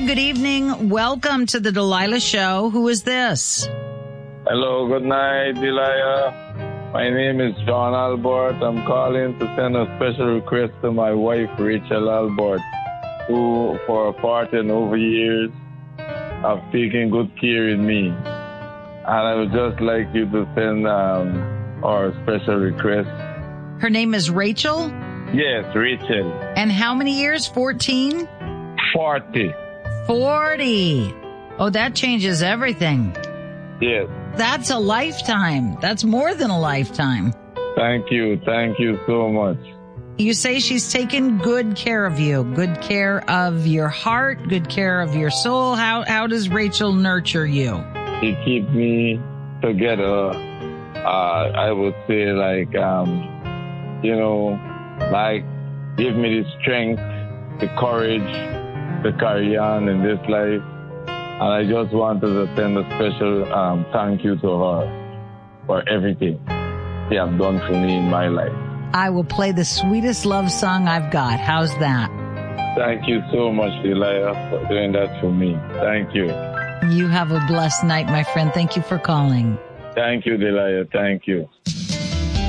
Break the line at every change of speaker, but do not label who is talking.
good evening. Welcome to the Delilah Show. Who is this?
Hello, good night, Delilah. My name is John Albert. I'm calling to send a special request to my wife, Rachel Albert, who for 40 and over years have taken good care of me. And I would just like you to send our special request.
Her name is Rachel?
Yes, Rachel.
And how many years? 14?
40.
40. Oh, that changes everything.
Yes.
That's a lifetime. That's more than a lifetime.
Thank you. Thank you so much.
You say she's taken good care of you, good care of your heart, good care of your soul. How does Rachel nurture you?
She keeps me together. I would say give me the strength, the courage to carry on in this life. And I just wanted to send a special thank you to her for everything she has done for me in my life.
I will play the sweetest love song I've got. How's that?
Thank you so much, Delilah, for doing that for me. Thank you.
You have a blessed night, my friend. Thank you for calling.
Thank you, Delilah. Thank you.